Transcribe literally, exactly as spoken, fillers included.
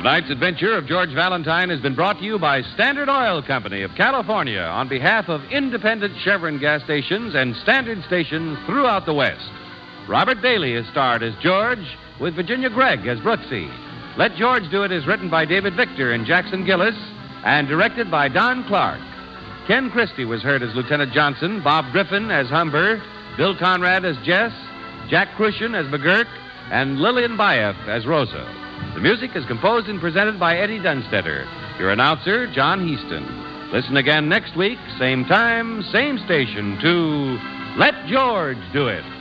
Tonight's adventure of George Valentine has been brought to you by Standard Oil Company of California on behalf of independent Chevron gas stations and Standard stations throughout the West. Robert Daly is starred as George, with Virginia Gregg as Brooksy. Let George Do It is written by David Victor and Jackson Gillis and directed by Don Clark. Ken Christie was heard as Lieutenant Johnson, Bob Griffin as Humber, Bill Conrad as Jess, Jack Crucian as McGurk, and Lillian Bayef as Rosa. The music is composed and presented by Eddie Dunstetter. Your announcer, John Heaston. Listen again next week, same time, same station, to Let George Do It.